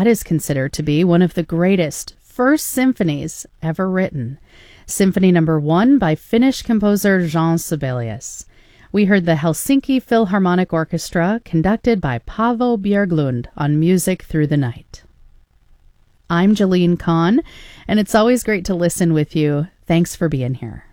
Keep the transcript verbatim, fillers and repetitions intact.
that is considered to be one of the greatest first symphonies ever written. Symphony number one by Finnish composer Jean Sibelius. We heard the Helsinki Philharmonic Orchestra, conducted by Paavo Björklund on Music Through the Night. I'm Jalene Kahn, and it's always great to listen with you. Thanks for being here.